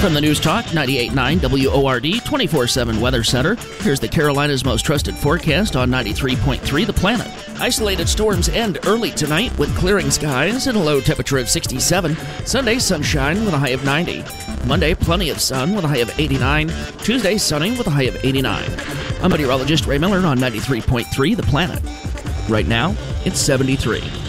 From the News Talk 98.9 WORD 24/7 Weather Center, here's the Carolinas' most trusted forecast on 93.3 The Planet. Isolated storms end early tonight with clearing skies and a low temperature of 67. Sunday, sunshine with a high of 90. Monday, plenty of sun with a high of 89. Tuesday, sunny with a high of 89. I'm meteorologist Ray Miller on 93.3 The Planet. Right now, it's 73.